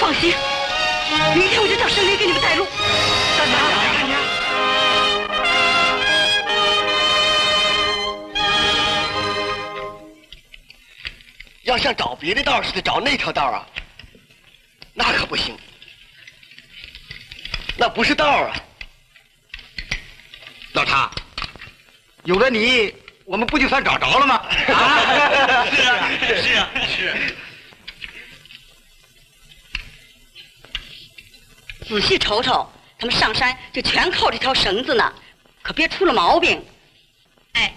放心，明天我就叫申林给你们带路。 要像找别的道似的找那条道啊，那可不行，那不是道啊。 老常，有了你，我们不就算找着了吗？啊， 是啊，是啊，是啊。 仔细瞅瞅，他们上山就全靠这条绳子呢，可别出了毛病。哎，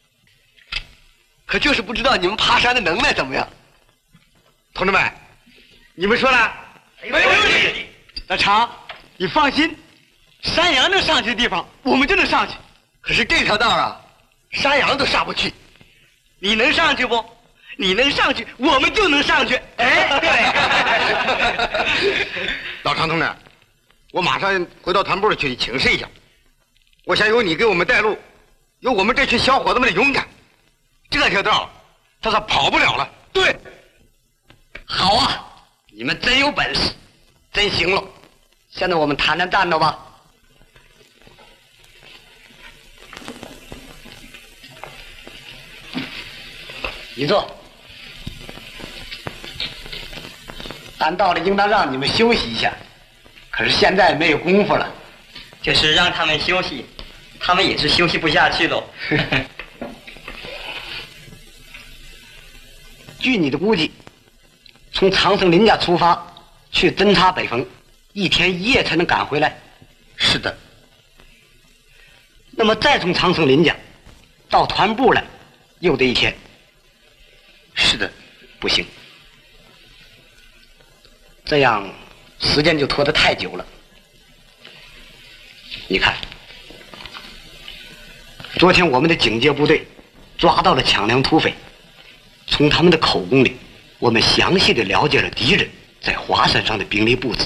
可就是不知道你们爬山的能耐怎么样。 同志们，你们说呢？ 没问题。 老常，你放心，山羊能上去的地方，我们就能上去。 可是这条道啊，山羊都上不去。 你能上去不？你能上去，我们就能上去。哎，对。老常同志，我马上回到团部去请示一下。我想有你给我们带路，有我们这群小伙子们的勇敢，这条道他可跑不了了。对， 好啊，你们真有本事，真行了。现在我们谈谈战斗吧。你坐。按道理应当让你们休息一下，可是现在没有功夫了。 就是让他们休息，他们也是休息不下去喽。 据你的估计，从长生林家出发去侦察北峰，1天1夜才能赶回来。 是的。 那么再从长生林家到团部来，又得1天。 是的， 不行，这样时间就拖得太久了。你看，昨天我们的警戒部队抓到了抢粮土匪，从他们的口供里，我们详细的了解了敌人在华山上的兵力布置。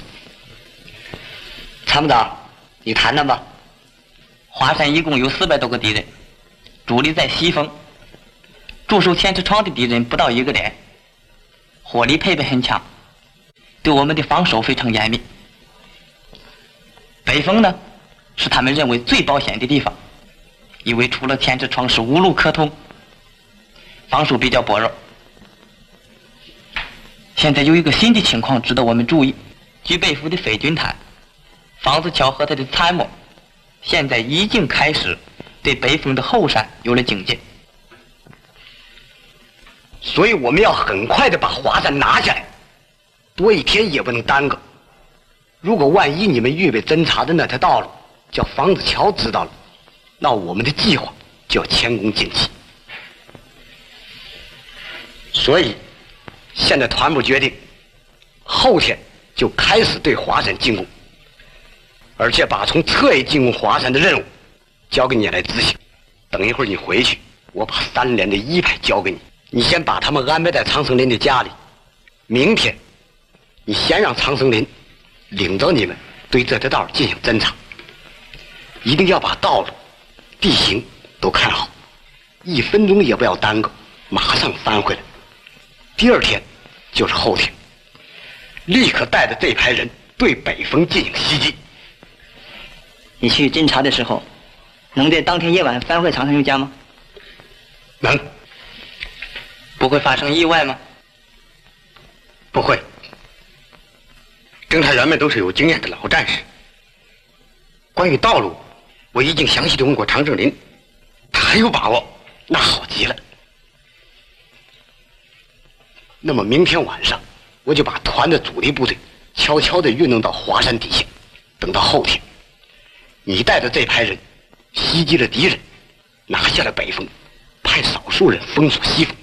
参谋长，你谈谈吧。 华山一共有400多个敌人，主力在西峰，驻守千尺窗的敌人不到1个连，火力配备很强，对我们的防守非常严密。北峰呢，是他们认为最保险的地方，因为除了千尺窗是无路可通，防守比较薄弱。现在有一个新的情况值得我们注意，据北府的匪军谈，房子桥和他的参谋现在已经开始对北峰的后山有了警戒， 所以我们要很快的把华山拿下来，多1天也不能耽搁。如果万一你们预备侦察的那条道路叫房子桥知道了，那我们的计划就要前功尽弃。所以现在团部决定后天就开始对华山进攻，而且把从侧翼进攻华山的任务交给你来执行。等一会儿你回去，我把3连的1排交给你，你先把他们安排在长生林的家里。明天你先让长生林领着你们对这条道进行侦查，一定要把道路、地形都看好，1分钟也不要耽搁，马上翻回来。第2天就是后天，立刻带着这排人对北峰进行袭击。 你去侦查的时候，能在当天夜晚翻回长生林家吗？ 能。 不会发生意外吗？ 不会。侦查员们都是有经验的老战士。关于道路，我已经详细的问过常胜林，他很有把握。 那好极了。那么明天晚上，我就把团的主力部队悄悄地运动到华山底下，等到后天，你带着这排人袭击了敌人，拿下了北峰，派少数人封锁西峰，